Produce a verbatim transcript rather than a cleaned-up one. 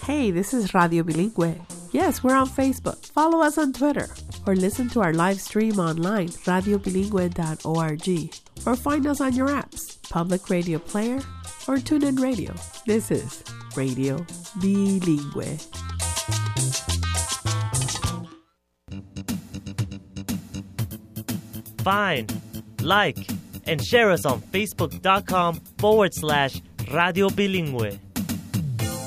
Hey, this is Radio Bilingüe. Yes, we're on Facebook. Follow us on Twitter. Or listen to our live stream online, radio bilingüe dot org. Or find us on your apps, Public Radio Player, or TuneIn Radio. This is Radio Bilingüe. Find, like, and share us on Facebook.com forward slash Radio Bilingüe.